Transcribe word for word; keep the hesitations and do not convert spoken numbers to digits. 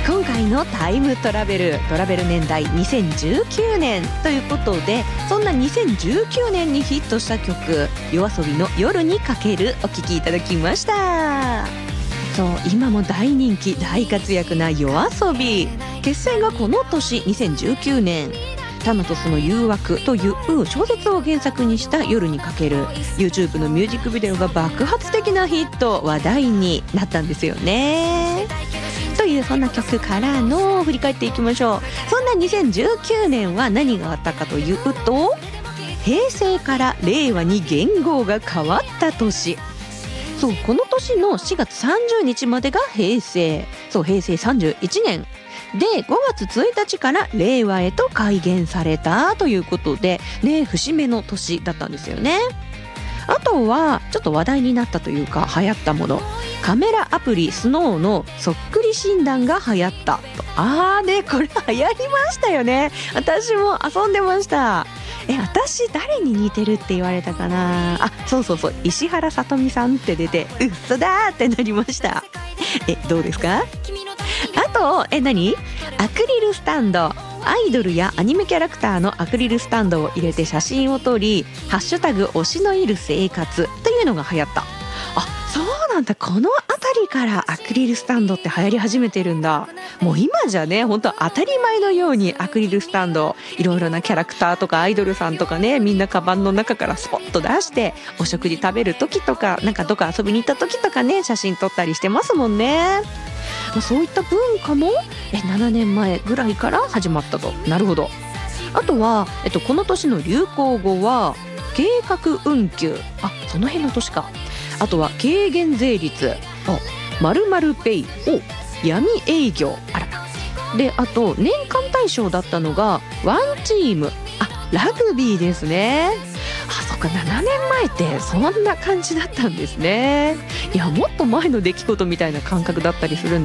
今回のタイムトラベルトラベル年代にせんじゅうきゅうねんということで、そんなにせんじゅうきゅうねんにヒットした曲、YOASOBIの夜にかけるお聴きいただきました。そう今も大人気大活躍な YOASOBI、 結成がこの年にせんじゅうきゅうねん、タナトスの誘惑という小説を原作にした夜にかける YouTube のミュージックビデオが爆発的なヒット、話題になったんですよね。というそんな曲からの振り返っていきましょう。そんなにせんじゅうきゅうねんは何があったかというと、平成から令和に元号が変わった年。そうこの年のしがつさんじゅうにちまでが平成、そう平成さんじゅういちねんで、ごがつついたちから令和へと改元されたということでね、節目の年だったんですよね。あとはちょっと話題になったというか流行ったもの、カメラアプリスノーのそっくり診断が流行ったと。あーね、これ流行りましたよね。私も遊んでました。え、私誰に似てるって言われたかなあ、そうそうそう、石原さとみさんって出て、うっそだーってなりました。え、どうですか？あと、え、何？アクリルスタンド。アイドルやアニメキャラクターのアクリルスタンドを入れて写真を撮り、ハッシュタグ推しのいる生活というのが流行った。あ、そうなんだ。このあたりからアクリルスタンドって流行り始めてるんだ。もう今じゃね、本当当たり前のようにアクリルスタンド、いろいろなキャラクターとかアイドルさんとかね、みんなカバンの中からスポッと出して、お食事食べる時とか、なんかどっか遊びに行った時とかね、写真撮ったりしてますもんね。そういった文化もえななねんまえぐらいから始まったと。なるほど。あとは、えっと、この年の流行語は計画運休、あ、その辺の年か。あとは軽減税率、あ、〇〇ペイ、お、闇営業、あらら。で、あと年間大賞だったのがワンチーム、あ、ラグビーですね。あ、そっか、ななねんまえってそんな感じだったんですね。いや、もっと前の出来事みたいな感覚だったりするん